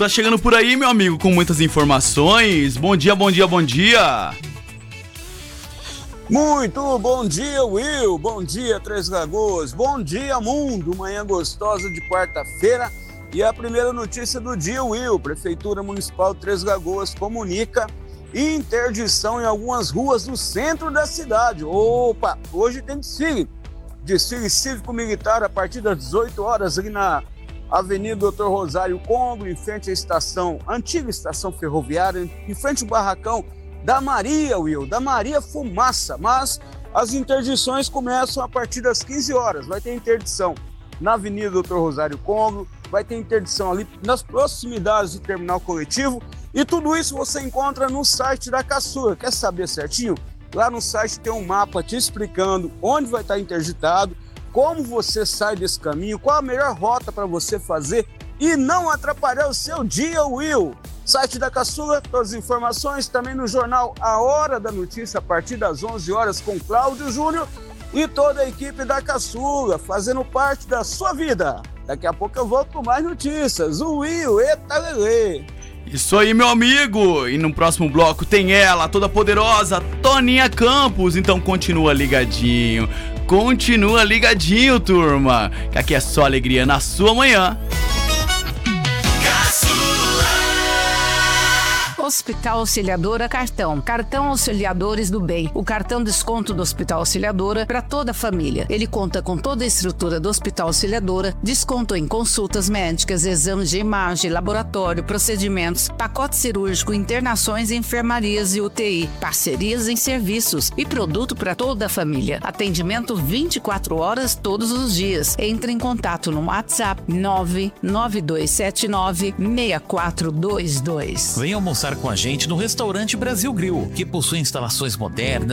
Tá chegando por aí, meu amigo, com muitas informações. Bom dia, bom dia, bom dia. Muito bom dia, Will. Bom dia, Três Lagoas. Bom dia, mundo. Manhã gostosa de quarta-feira. E a primeira notícia do dia, Will. Prefeitura Municipal de Três Lagoas comunica interdição em algumas ruas do centro da cidade. Opa, hoje tem desfile cívico-militar a partir das 18 horas ali na Avenida Dr. Rosário Congo, em frente à antiga estação ferroviária, em frente ao barracão da Maria, Will, da Maria Fumaça. Mas as interdições começam a partir das 15 horas. Vai ter interdição na Avenida Dr. Rosário Congo, vai ter interdição ali nas proximidades do terminal coletivo, e tudo isso você encontra no site da Caçula. Quer saber certinho? Lá no site tem um mapa te explicando onde vai estar interditado, como você sai desse caminho, qual a melhor rota para você fazer e não atrapalhar o seu dia, Will. Site da Caçula, todas as informações, também no jornal A Hora da Notícia, a partir das 11 horas, com Cláudio Júnior e toda a equipe da Caçula, fazendo parte da sua vida. Daqui a pouco eu volto com mais notícias. O Will, eita lelê. Isso aí, meu amigo. E no próximo bloco tem ela, toda poderosa, Toninha Campos. Então continua ligadinho. Continua ligadinho, turma, que aqui é só alegria na sua manhã. Hospital Auxiliadora Cartão. Cartão Auxiliadores do Bem. O cartão desconto do Hospital Auxiliadora para toda a família. Ele conta com toda a estrutura do Hospital Auxiliadora, desconto em consultas médicas, exames de imagem, laboratório, procedimentos, pacote cirúrgico, internações em enfermarias e UTI, parcerias em serviços e produto para toda a família. Atendimento 24 horas todos os dias. Entre em contato no WhatsApp 992796422. Venha almoçar com a gente no Restaurante Brasil Grill, que possui instalações modernas,